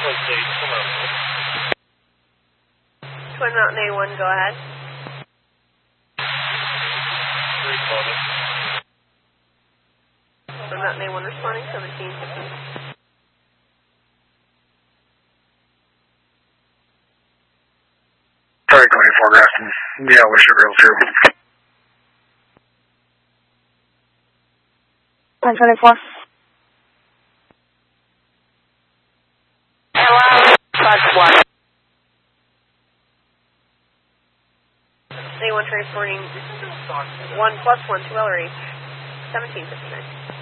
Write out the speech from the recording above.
Twin Mountain A1, go ahead. Twin Mountain A1 responding, 1750. Sorry, 24 Grafton. Yeah, we're Sugar Hill 2. 124. Hello, +1. A1 transporting 1+1 to Ellery, 1759.